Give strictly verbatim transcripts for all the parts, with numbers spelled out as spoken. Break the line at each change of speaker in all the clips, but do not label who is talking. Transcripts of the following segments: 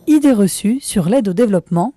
Idées reçues sur l'aide au développement.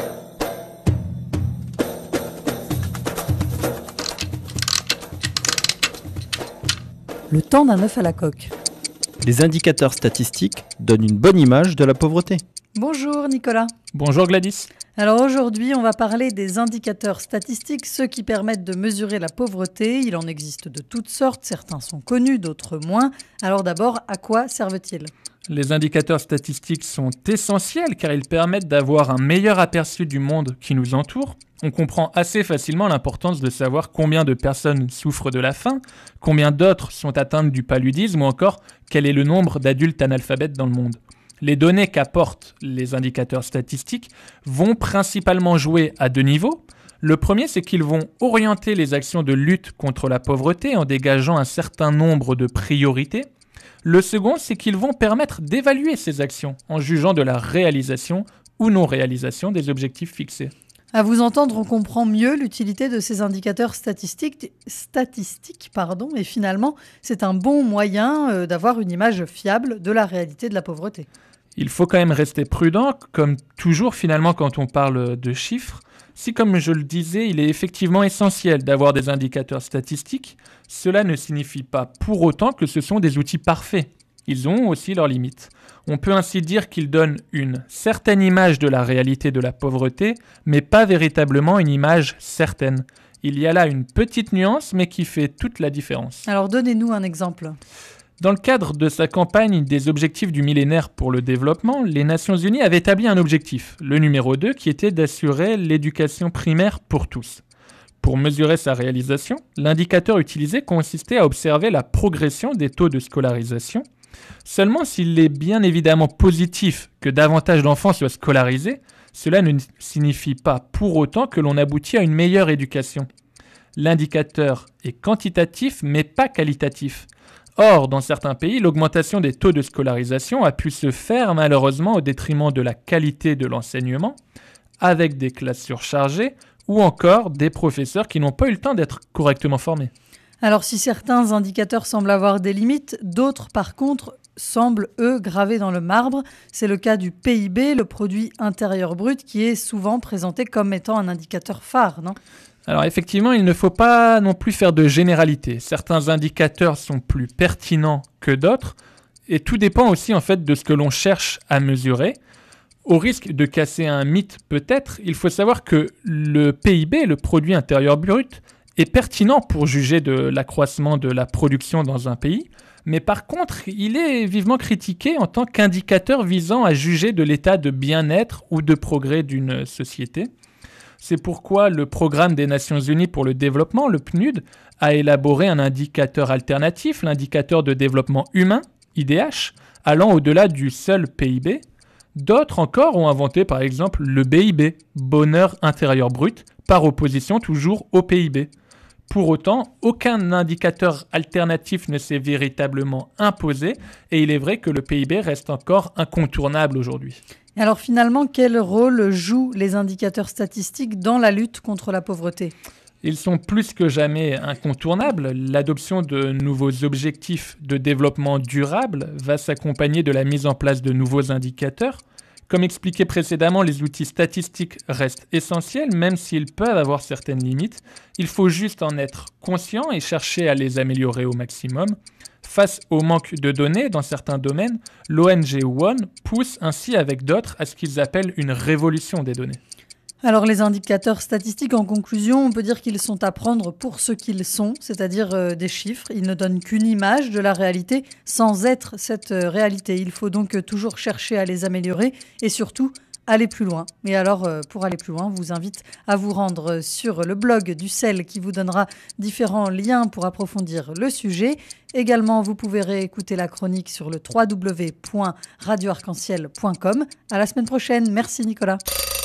Le temps d'un œuf à la coque.
Les indicateurs statistiques donnent une bonne image de la pauvreté.
Bonjour Nicolas.
Bonjour Gladys.
Alors aujourd'hui, on va parler des indicateurs statistiques, ceux qui permettent de mesurer la pauvreté. Il en existe de toutes sortes, certains sont connus, d'autres moins. Alors d'abord, à quoi servent-ils ?
Les indicateurs statistiques sont essentiels car ils permettent d'avoir un meilleur aperçu du monde qui nous entoure. On comprend assez facilement l'importance de savoir combien de personnes souffrent de la faim, combien d'autres sont atteintes du paludisme ou encore quel est le nombre d'adultes analphabètes dans le monde. Les données qu'apportent les indicateurs statistiques vont principalement jouer à deux niveaux. Le premier, c'est qu'ils vont orienter les actions de lutte contre la pauvreté en dégageant un certain nombre de priorités. Le second, c'est qu'ils vont permettre d'évaluer ces actions en jugeant de la réalisation ou non-réalisation des objectifs fixés.
À vous entendre, on comprend mieux l'utilité de ces indicateurs statistiques, statistiques pardon, et finalement, c'est un bon moyen euh, d'avoir une image fiable de la réalité de la pauvreté.
Il faut quand même rester prudent, comme toujours finalement quand on parle de chiffres. Si, comme je le disais, il est effectivement essentiel d'avoir des indicateurs statistiques, cela ne signifie pas pour autant que ce sont des outils parfaits. Ils ont aussi leurs limites. On peut ainsi dire qu'ils donnent une certaine image de la réalité de la pauvreté, mais pas véritablement une image certaine. Il y a là une petite nuance, mais qui fait toute la différence.
Alors donnez-nous un exemple.
Dans le cadre de sa campagne des objectifs du millénaire pour le développement, les Nations Unies avaient établi un objectif, le numéro deux, qui était d'assurer l'éducation primaire pour tous. Pour mesurer sa réalisation, l'indicateur utilisé consistait à observer la progression des taux de scolarisation. Seulement, s'il est bien évidemment positif que davantage d'enfants soient scolarisés, cela ne signifie pas pour autant que l'on aboutit à une meilleure éducation. L'indicateur est quantitatif mais pas qualitatif. Or, dans certains pays, l'augmentation des taux de scolarisation a pu se faire malheureusement au détriment de la qualité de l'enseignement, avec des classes surchargées ou encore des professeurs qui n'ont pas eu le temps d'être correctement formés.
Alors si certains indicateurs semblent avoir des limites, d'autres par contre semblent eux gravés dans le marbre. C'est le cas du P I B, le produit intérieur brut, qui est souvent présenté comme étant un indicateur phare, non ?
Alors effectivement, il ne faut pas non plus faire de généralité. Certains indicateurs sont plus pertinents que d'autres et tout dépend aussi en fait de ce que l'on cherche à mesurer. Au risque de casser un mythe peut-être, il faut savoir que le P I B, le produit intérieur brut, est pertinent pour juger de l'accroissement de la production dans un pays, mais par contre, il est vivement critiqué en tant qu'indicateur visant à juger de l'état de bien-être ou de progrès d'une société. C'est pourquoi le Programme des Nations Unies pour le développement, le P N U D, a élaboré un indicateur alternatif, l'indicateur de développement humain, I D H, allant au-delà du seul P I B. D'autres encore ont inventé par exemple le B I B, bonheur intérieur brut, par opposition toujours au P I B. Pour autant, aucun indicateur alternatif ne s'est véritablement imposé et il est vrai que le P I B reste encore incontournable aujourd'hui.
Alors finalement, quel rôle jouent les indicateurs statistiques dans la lutte contre la pauvreté ?
Ils sont plus que jamais incontournables. L'adoption de nouveaux objectifs de développement durable va s'accompagner de la mise en place de nouveaux indicateurs. Comme expliqué précédemment, les outils statistiques restent essentiels, même s'ils peuvent avoir certaines limites. Il faut juste en être conscient et chercher à les améliorer au maximum. Face au manque de données dans certains domaines, l'O N G One pousse ainsi avec d'autres à ce qu'ils appellent une révolution des données.
Alors les indicateurs statistiques, en conclusion, on peut dire qu'ils sont à prendre pour ce qu'ils sont, c'est-à-dire euh, des chiffres. Ils ne donnent qu'une image de la réalité sans être cette euh, réalité. Il faut donc euh, toujours chercher à les améliorer et surtout aller plus loin. Et alors, euh, pour aller plus loin, je vous invite à vous rendre sur le blog du C E L qui vous donnera différents liens pour approfondir le sujet. Également, vous pouvez réécouter la chronique sur le w w w point radio arc en ciel point com. À la semaine prochaine. Merci Nicolas.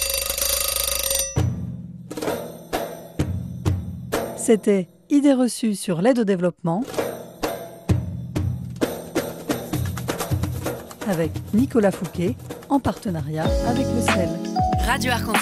C'était Idées reçues sur l'aide au développement avec Nicolas Fouquet en partenariat avec le C E L.
Radio Arc-en-Ciel.